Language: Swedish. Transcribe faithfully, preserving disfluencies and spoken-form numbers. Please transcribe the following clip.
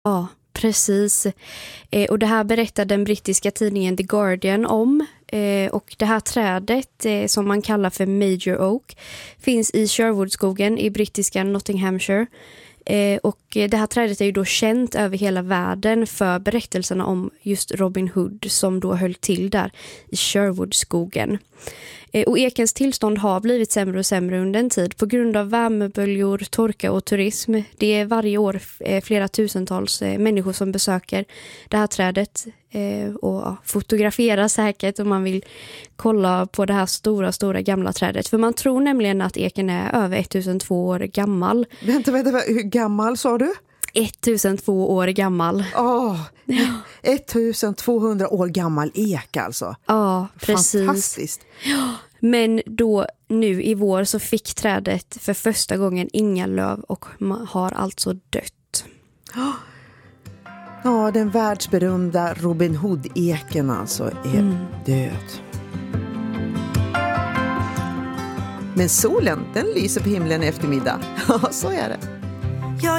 Ja, precis. Eh, och det här berättar den brittiska tidningen The Guardian om. Eh, och det här trädet eh, som man kallar för Major Oak finns i Sherwoodskogen i brittiska Nottinghamshire. Eh, och det här trädet är ju då känt över hela världen för berättelserna om just Robin Hood som då höll till där i Sherwoodskogen. Eh, och ekens tillstånd har blivit sämre och sämre under en tid på grund av värmeböljor, torka och turism. Det är varje år eh, flera tusentals eh, människor som besöker det här trädet eh, och ja, fotograferar säkert om man vill kolla på det här stora, stora gamla trädet. För man tror nämligen att eken är över ettusentvå år gammal. Vänta, vänta, hur gammal sa du? ettusentvå år gammal. Åh, ja. ettusentvåhundra år gammal ek alltså. Ja, precis. Fantastiskt. Ja, men då nu i vår så fick trädet för första gången inga löv och har alltså dött. Ja, den världsberömda Robin Hood-eken alltså är mm. död. Men solen, den lyser på himlen i eftermiddag. Ja, så är det.